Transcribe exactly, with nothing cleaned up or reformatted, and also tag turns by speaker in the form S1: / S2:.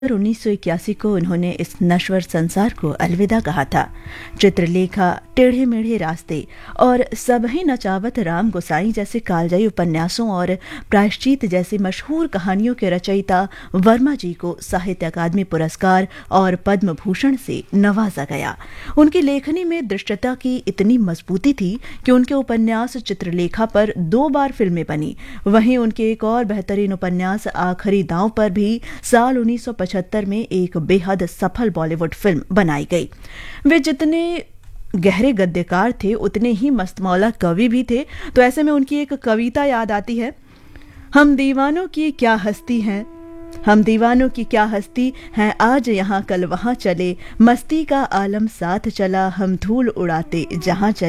S1: उन्नीस सौ इक्यासी को उन्होंने इस नश्वर संसार को अलविदा कहा था। चित्रलेखा, टेढ़े मेढ़े रास्ते और सबही नचावत राम गोसाई जैसे कालजयी उपन्यासों और प्रायश्चित जैसी मशहूर कहानियों के रचयिता वर्मा जी को साहित्य अकादमी पुरस्कार और पद्म भूषण से नवाजा गया। उनकी लेखनी में दृश्यता की इतनी मजबूती थी कि उनके उपन्यास चित्रलेखा पर दो बार फिल्में बनी। वहीं उनके एक और बेहतरीन उपन्यास आखिरी दांव पर भी साल उन्नीस सौ पचहत्तर में एक बेहद सफल बॉलीवुड फिल्म बनाई गई। वे जितने गहरे गद्यकार थे उतने ही मस्तमौला कवि भी थे। तो ऐसे में उनकी एक कविता याद आती है, हम दीवानों की क्या हस्ती हैं, हम दीवानों की क्या हस्ती हैं, आज यहाँ कल वहाँ चले, मस्ती का आलम साथ चला, हम धूल उड़ाते जहाँ चले।